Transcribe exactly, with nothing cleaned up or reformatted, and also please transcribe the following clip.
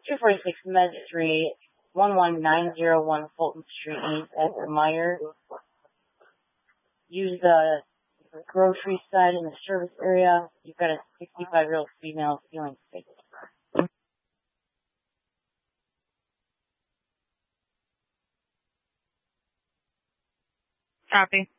two forty-six Med Street, one one nine zero one Fulton Street, East, Edward Meyer. Use the grocery side in the service area. You've got a sixty-five-year-old female feeling sick. Copy.